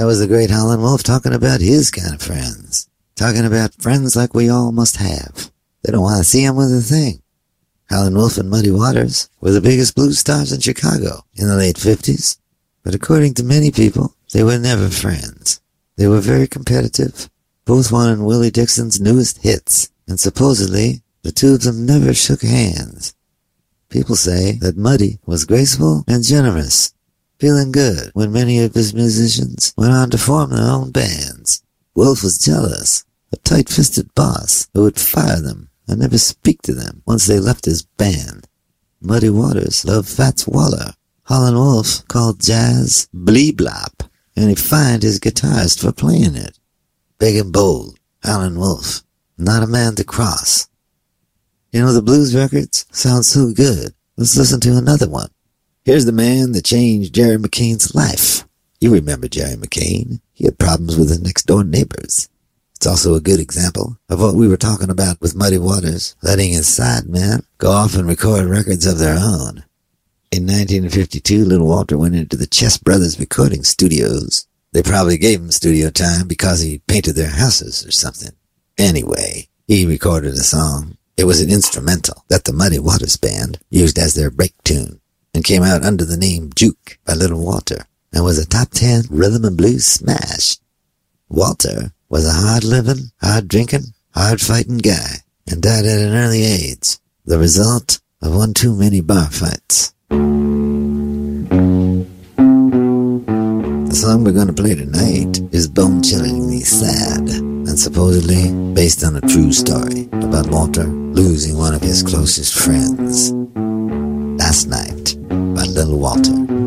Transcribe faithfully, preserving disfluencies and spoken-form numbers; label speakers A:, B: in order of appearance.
A: That was the great Howlin' Wolf talking about his kind of friends. Talking about friends like we all must have. They don't want to see him with a thing. Howlin' Wolf and Muddy Waters were the biggest blues stars in Chicago in the late fifties. But according to many people, they were never friends. They were very competitive, both wanted Willie Dixon's newest hits, and supposedly the two of them never shook hands. People say that Muddy was graceful and generous, feeling good when many of his musicians went on to form their own bands. Wolf was jealous, a tight-fisted boss who would fire them and never speak to them once they left his band. Muddy Waters loved Fats Waller. Howlin' Wolf called jazz bleeblop, and he fined his guitarist for playing it. Big and bold, Howlin' Wolf, not a man to cross. You know, the blues records sound so good. Let's listen to another one. Here's the man that changed Jerry McCain's life. You remember Jerry McCain. He had problems with his next-door neighbors. It's also a good example of what we were talking about with Muddy Waters, letting his sidemen go off and record records of their own. In nineteen fifty-two, Little Walter went into the Chess Brothers recording studios. They probably gave him studio time because he painted their houses or something. Anyway, he recorded a song. It was an instrumental that the Muddy Waters Band used as their break tune and came out under the name Juke by Little Walter and was a top ten rhythm and blues smash. Walter was a hard-living, hard-drinking, hard-fighting guy and died at an early age, the result of one too many bar fights. The song we're going to play tonight is bone-chillingly sad and supposedly based on a true story about Walter losing one of his closest friends. Last Night by Little Walter.